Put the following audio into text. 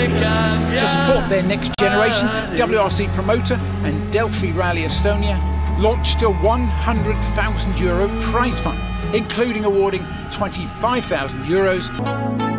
To support their next generation, WRC Promoter and Delphi Rally Estonia launched a €100,000 prize fund, including awarding €25,000